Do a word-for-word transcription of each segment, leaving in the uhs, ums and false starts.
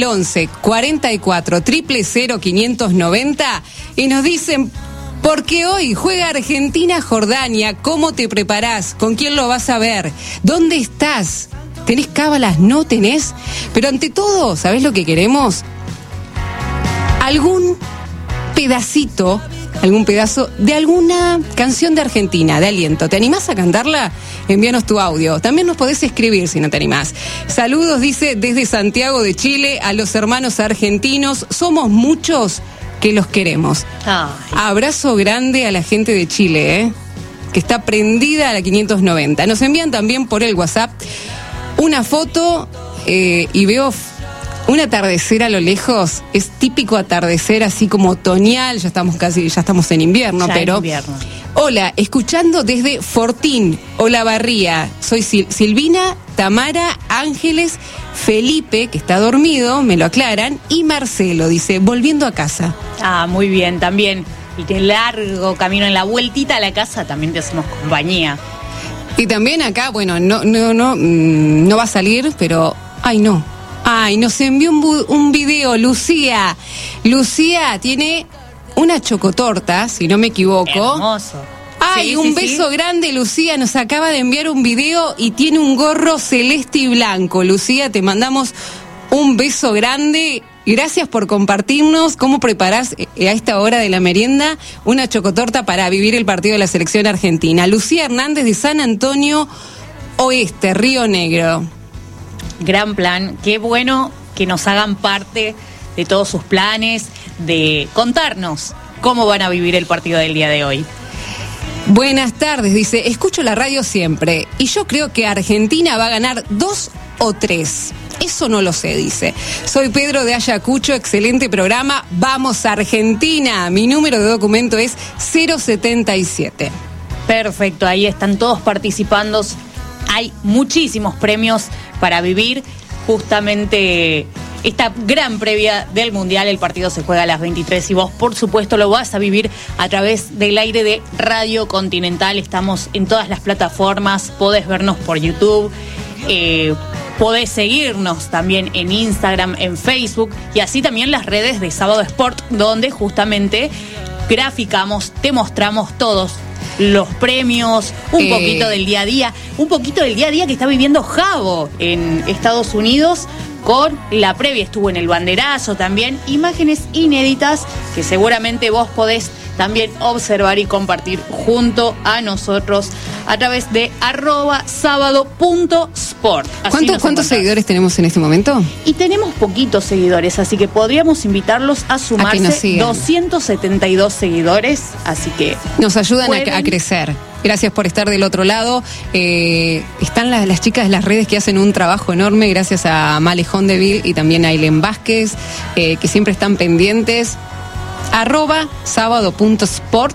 once cuarenta y cuatro triple cero quinientos noventa y nos dicen, porque hoy juega Argentina-Jordania, ¿cómo te preparás? ¿Con quién lo vas a ver? ¿Dónde estás? ¿Tenés cábalas? ¿No tenés? Pero ante todo, ¿sabés lo que queremos? Algún pedacito, algún pedazo de alguna canción de Argentina, de aliento. ¿Te animás a cantarla? Envíanos tu audio. También nos podés escribir si no te animás. Saludos, dice, desde Santiago de Chile, a los hermanos argentinos. Somos muchos que los queremos. Ay. Abrazo grande a la gente de Chile, ¿eh? Que está prendida a la quinientos noventa. Nos envían también por el WhatsApp una foto eh, y veo un atardecer a lo lejos. Es típico atardecer así como otoñal. Ya estamos casi, ya estamos en invierno, ya pero... invierno. Hola, escuchando desde Fortín, Olavarría. Soy Sil- Silvina, Tamara, Ángeles, Felipe, que está dormido, me lo aclaran, y Marcelo, dice, volviendo a casa. Ah, muy bien, también. Y qué largo camino en la vueltita a la casa, también te hacemos compañía. Y también acá, bueno, no, no, no, mmm, no va a salir, pero, ay no, ay, nos envió un, bu- un video, Lucía. Lucía tiene una chocotorta, si no me equivoco. Hermoso. Ay, sí, un sí, beso sí. grande, Lucía. Nos acaba de enviar un video y tiene un gorro celeste y blanco. Lucía, te mandamos un beso grande. Gracias por compartirnos cómo preparás a esta hora de la merienda una chocotorta para vivir el partido de la selección argentina. Lucía Hernández de San Antonio Oeste, Río Negro. Gran plan. Qué bueno que nos hagan parte de todos sus planes, de contarnos cómo van a vivir el partido del día de hoy. Buenas tardes, dice, escucho la radio siempre y yo creo que Argentina va a ganar dos o tres. Eso no lo sé, dice. Soy Pedro de Ayacucho, excelente programa. Vamos Argentina. Mi número de documento es cero setenta y siete. Perfecto, ahí están todos participando. Hay muchísimos premios para vivir. Justamente esta gran previa del Mundial, el partido se juega a las veintitrés y vos, por supuesto, lo vas a vivir a través del aire de Radio Continental. Estamos en todas las plataformas, podés vernos por YouTube, eh, podés seguirnos también en Instagram, en Facebook y así también las redes de Sábado Sport, donde justamente graficamos, te mostramos todos los premios, un eh... poquito del día a día, un poquito del día a día que está viviendo Javo en Estados Unidos. Con la previa estuvo en el banderazo también, imágenes inéditas que seguramente vos podés también observar y compartir junto a nosotros a través de arroba sábado punto sport. ¿Cuánto, ¿Cuántos seguidores tenemos en este momento? Y tenemos poquitos seguidores, así que podríamos invitarlos a sumarse. A doscientos setenta y dos seguidores, así que nos ayudan pueden... a, a crecer. Gracias por estar del otro lado. Eh, están las, las chicas de las redes que hacen un trabajo enorme, gracias a Male Hondeville y también a Aileen Vázquez, eh, que siempre están pendientes. Arroba sábado punto sport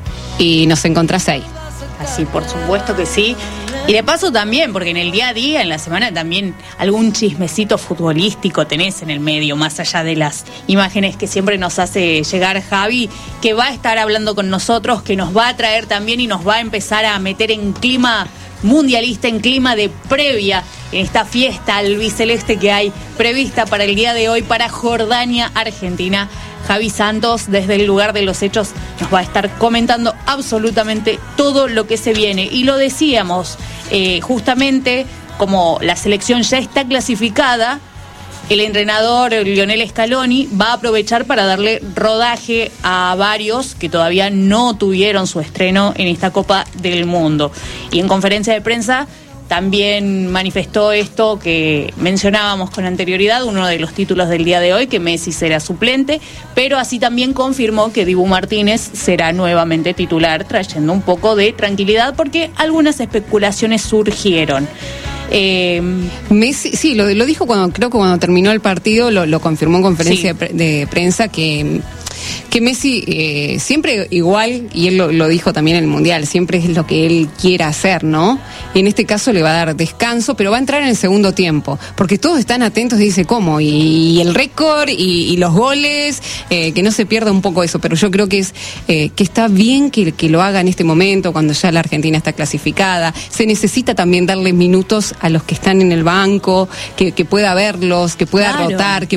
y nos encontrás ahí. Así, por supuesto que sí. Y de paso también, porque en el día a día, en la semana también algún chismecito futbolístico tenés en el medio, más allá de las imágenes que siempre nos hace llegar Javi, que va a estar hablando con nosotros, que nos va a traer también y nos va a empezar a meter en clima mundialista, en clima de previa, en esta fiesta albiceleste que hay prevista para el día de hoy, para Jordania, Argentina. Javi Santos, desde el lugar de los hechos, nos va a estar comentando absolutamente todo lo que se viene. Y lo decíamos, eh, justamente como la selección ya está clasificada, el entrenador Lionel Scaloni va a aprovechar para darle rodaje a varios que todavía no tuvieron su estreno en esta Copa del Mundo. Y en conferencia de prensa también manifestó esto que mencionábamos con anterioridad, uno de los títulos del día de hoy, que Messi será suplente, pero así también confirmó que Dibu Martínez será nuevamente titular, trayendo un poco de tranquilidad porque algunas especulaciones surgieron. Eh, Messi, sí, lo, lo dijo cuando creo que cuando terminó el partido, lo, lo confirmó en conferencia sí. de, pre, de prensa que... que Messi eh, siempre igual, y él lo, lo dijo también en el Mundial, siempre es lo que él quiera hacer, ¿no? Y en este caso le va a dar descanso, pero va a entrar en el segundo tiempo, porque todos están atentos y dice cómo, y, y el récord, y, y los goles, eh, que no se pierda un poco eso, pero yo creo que es eh, que está bien que, que lo haga en este momento, cuando ya la Argentina está clasificada. Se necesita también darle minutos a los que están en el banco, que, que pueda verlos, que pueda claro. rotar, que